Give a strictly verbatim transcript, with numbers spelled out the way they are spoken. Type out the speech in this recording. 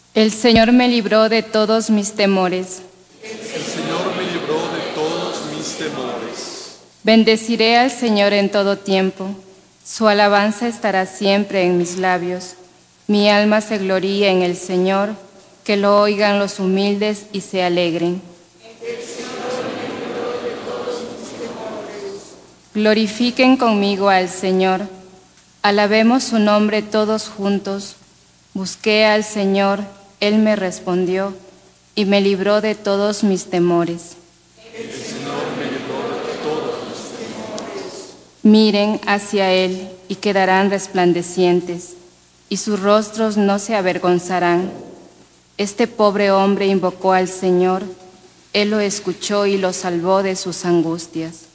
El Señor me libró de todos mis temores. El Señor me libró de todos mis temores. Bendeciré al Señor en todo tiempo. Su alabanza estará siempre en mis labios. Mi alma se gloría en el Señor. Que lo oigan los humildes y se alegren. El Señor me libró de todos mis temores. Glorifiquen conmigo al Señor. Alabemos su nombre todos juntos. Busqué al Señor, Él me respondió y me libró de todos mis temores. El Señor me libró de todos mis temores. Miren hacia Él y quedarán resplandecientes, y sus rostros no se avergonzarán. Este pobre hombre invocó al Señor, Él lo escuchó y lo salvó de sus angustias.